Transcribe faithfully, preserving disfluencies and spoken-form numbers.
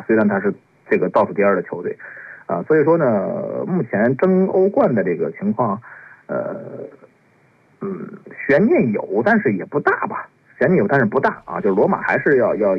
虽然他是这个倒数第二的球队，啊，所以说呢，目前争欧冠的这个情况，呃，嗯，悬念有，但是也不大吧，悬念有，但是不大啊，就罗马还是要要。